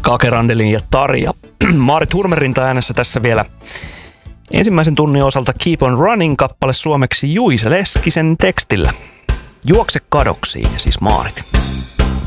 Kake Randelin ja Tarja. Maarit Hurmerinta äänessä tässä vielä ensimmäisen tunnin osalta Keep on Running-kappale suomeksi Juise Leskisen tekstillä. Juokse kadoksiin, ja siis Maarit.